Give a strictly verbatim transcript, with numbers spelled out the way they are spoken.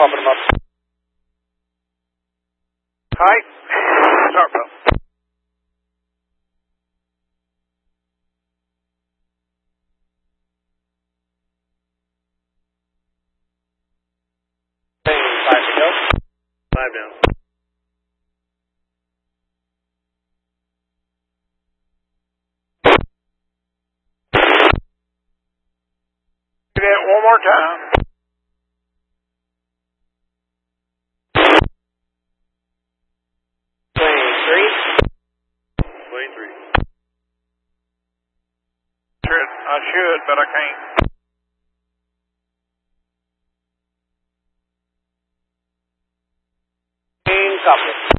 pumping them up. Hi. Start, bro. Five to go. Five down. Do that one more time. twenty-three. twenty-three. Should, I should, but I can't. Copy.